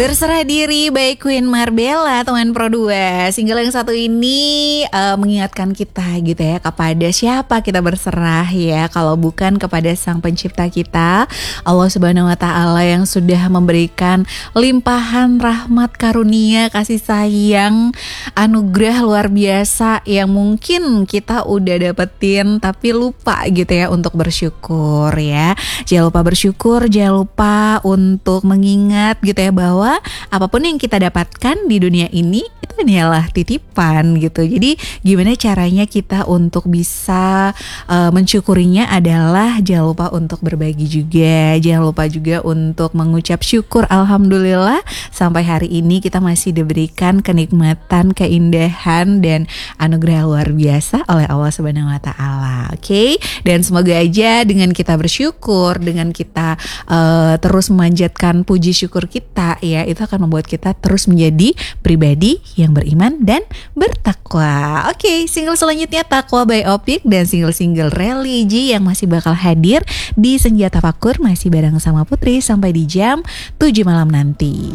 Berserah diri by Queen Marbella, teman Pro 2. Single yang satu ini mengingatkan kita gitu ya, kepada siapa kita berserah ya, kalau bukan kepada Sang Pencipta kita, Allah Subhanahu wa taala, yang sudah memberikan limpahan rahmat, karunia, kasih sayang, anugerah luar biasa yang mungkin kita udah dapetin tapi lupa gitu ya untuk bersyukur ya. Jangan lupa bersyukur, jangan lupa untuk mengingat gitu ya, bahwa apapun yang kita dapatkan di dunia ini itu hanyalah titipan gitu. Jadi gimana caranya kita untuk bisa mensyukurinya adalah jangan lupa untuk berbagi juga. Jangan lupa juga untuk mengucap syukur, alhamdulillah sampai hari ini kita masih diberikan kenikmatan, keindahan dan anugerah luar biasa oleh Allah Subhanahu wa taala. Oke? Dan semoga aja dengan kita bersyukur, dengan kita terus memanjatkan puji syukur kita ya, itu akan membuat kita terus menjadi pribadi yang beriman dan bertakwa. Oke, single selanjutnya Takwa by Opik, dan single-single religi yang masih bakal hadir di Senja Tafakur masih bareng sama Putri sampai di jam 7 malam nanti.